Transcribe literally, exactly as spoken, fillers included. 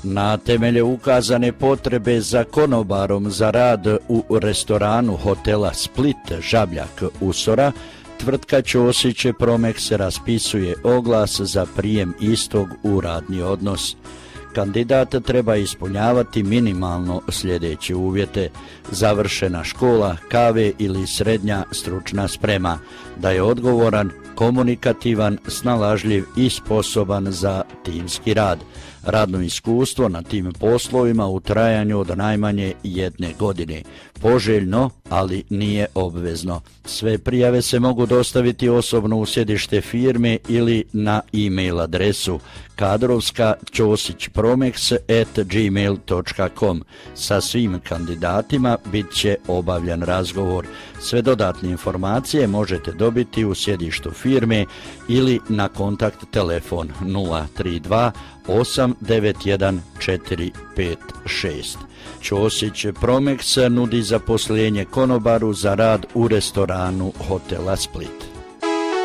Na temelje ukazane potrebe za konobarom za rad u restoranu hotela Split Žabljak Usora, tvrtka Ćosić Promex raspisuje oglas za prijem istog u radni odnos. Kandidat treba ispunjavati minimalno sljedeće uvjete: završena škola, kave ili srednja stručna sprema, da je odgovoran, komunikativan, snalažljiv i sposoban za timski rad. Radno iskustvo na tim poslovima u trajanju od najmanje jedne godine. Poželjno, ali nije obvezno. Sve prijave se mogu dostaviti osobno u sjedište firme ili na e-mail adresu kadrovska ćosić promex at gmail dot com. Sa svim kandidatima bit će obavljan razgovor. Sve dodatne informacije možete dobiti u sjedištu firme ili na kontakt telefon nula tri dva osam devet jedan četiri pet šest. Ćosić Promex nudi zaposlenje konobaru za rad u restoranu hotela Split.